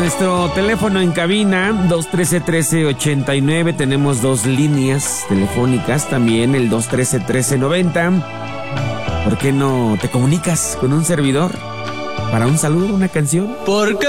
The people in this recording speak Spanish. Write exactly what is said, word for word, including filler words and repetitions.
Nuestro teléfono en cabina, dos uno tres, uno tres ocho nueve. Tenemos dos líneas telefónicas también, el dos uno tres, uno tres nueve cero. ¿Por qué no te comunicas con un servidor para un saludo, una canción? Porque